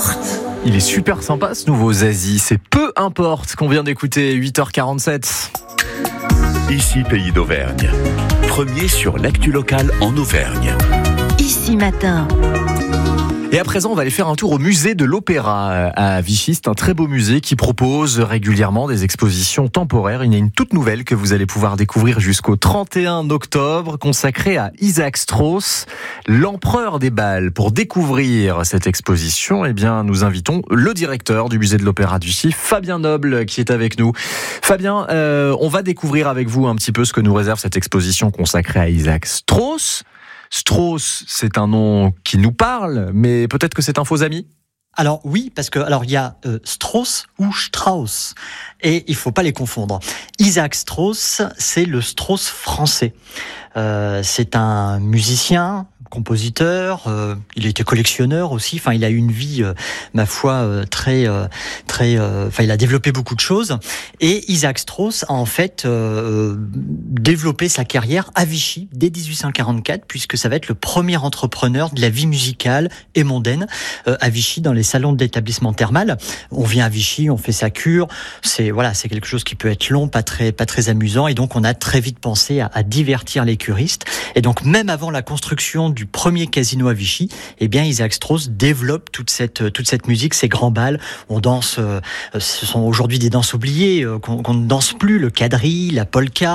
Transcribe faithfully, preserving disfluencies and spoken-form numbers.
importe. Il est super sympa ce nouveau Zazie, c'est peu importe qu'on vient d'écouter. Huit heures quarante-sept. Ici Pays d'Auvergne, premier sur l'actu locale en Auvergne. Ici matin. Et à présent, on va aller faire un tour au musée de l'Opéra à Vichy. C'est un très beau musée qui propose régulièrement des expositions temporaires. Il y a une toute nouvelle que vous allez pouvoir découvrir jusqu'au trente et un octobre, consacrée à Isaac Strauss, l'empereur des bals. Pour découvrir cette exposition, eh bien, nous invitons le directeur du musée de l'Opéra de Vichy, Fabien Noble, qui est avec nous. Fabien, euh, on va découvrir avec vous un petit peu ce que nous réserve cette exposition consacrée à Isaac Strauss. Strauss, c'est un nom qui nous parle, mais peut-être que c'est un faux ami ? Alors oui, parce que alors il y a euh, Strauss ou Strauss, et il faut pas les confondre. Isaac Strauss, c'est le Strauss français. Euh, c'est un musicien, compositeur, euh, il était collectionneur aussi. Enfin, il a eu une vie, euh, ma foi, euh, très, euh, très. Euh, enfin, il a développé beaucoup de choses. Et Isaac Strauss a en fait euh, développé sa carrière à Vichy dès dix-huit cent quarante-quatre, puisque ça va être le premier entrepreneur de la vie musicale et mondaine euh, à Vichy, dans les salons de l'établissement thermal. On vient à Vichy, on fait sa cure. C'est voilà, c'est quelque chose qui peut être long, pas très, pas très amusant. Et donc, on a très vite pensé à, à divertir les curistes. Et donc, même avant la construction du premier casino à Vichy, eh bien, Isaac Strauss développe toute cette, toute cette musique, ces grands bals. On danse, euh, ce sont aujourd'hui des danses oubliées, euh, qu'on, qu'on ne danse plus, le quadrille, la polka.